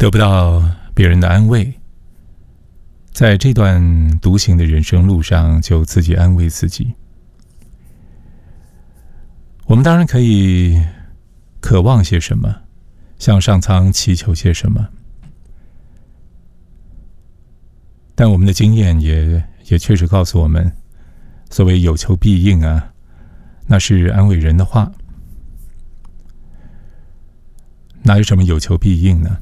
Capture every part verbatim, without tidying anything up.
得不到别人的安慰，在这段独行的人生路上，就自己安慰自己。我们当然可以渴望些什么，向上苍祈求些什么，但我们的经验也也确实告诉我们，所谓有求必应啊，那是安慰人的话，哪有什么有求必应呢？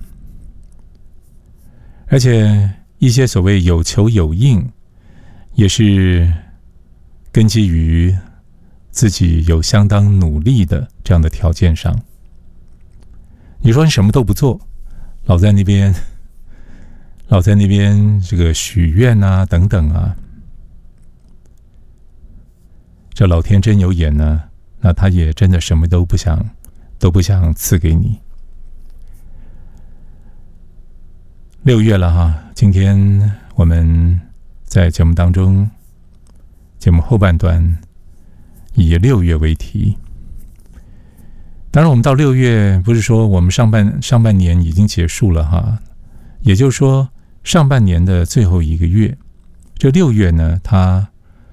而且一些所谓有求有应，也是根基于自己有相当努力的这样的条件上。你说你什么都不做，老在那边老在那边这个许愿啊等等啊，这老天真有眼呢，那他也真的什么都不想都不想赐给你。六月了哈，今天我们在节目当中，节目后半段以六月为题。当然我们到六月不是说我们上半上半年已经结束了哈，也就是说上半年的最后一个月，这六月呢，它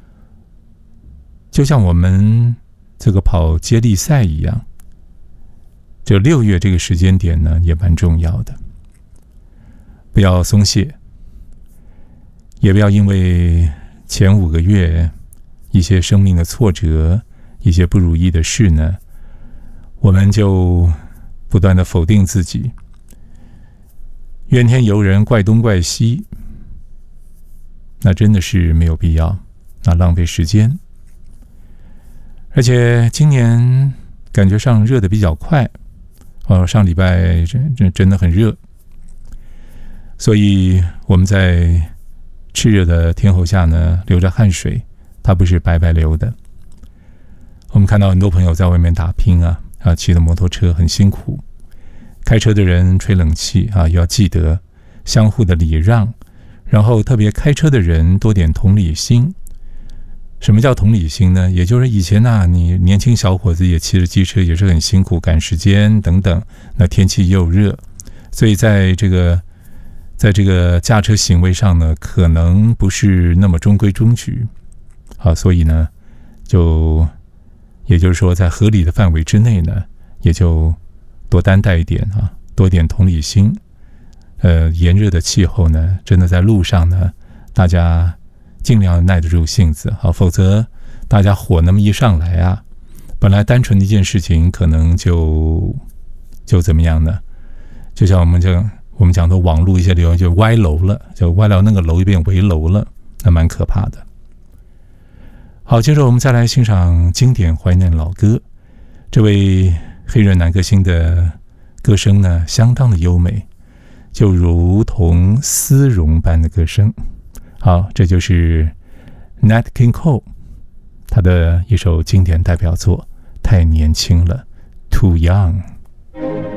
就像我们这个跑接力赛一样，这六月这个时间点呢也蛮重要的。不要松懈，也不要因为前五个月一些生命的挫折，一些不如意的事呢，我们就不断的否定自己，怨天尤人，怪东怪西，那真的是没有必要，那浪费时间。而且今年感觉上热得比较快，哦，上礼拜真真的很热。所以我们在炽热的天候下呢，流着汗水，它不是白白流的。我们看到很多朋友在外面打拼啊，啊，骑的摩托车很辛苦，开车的人吹冷气啊，要记得相互的礼让，然后特别开车的人多点同理心。什么叫同理心呢？也就是以前啊，你年轻小伙子也骑着机车也是很辛苦，赶时间等等，那天气又热，所以在这个在这个驾车行为上呢，可能不是那么中规中矩，啊，所以呢，就也就是说，在合理的范围之内呢，也就多担待一点啊，多点同理心。呃，炎热的气候呢，真的在路上呢，大家尽量耐得住性子啊，否则大家火那么一上来啊，本来单纯的一件事情，可能就就怎么样呢？就像我们这样。我们讲的网络一些流言就歪楼了，就歪到那个楼就变围楼了，那蛮可怕的。好，接着我们再来欣赏经典怀念老歌。这位黑人男歌星的歌声呢，相当的优美，就如同丝绒般的歌声。好，这就是 Nat King Cole 他的一首经典代表作《太年轻了》 Too Young。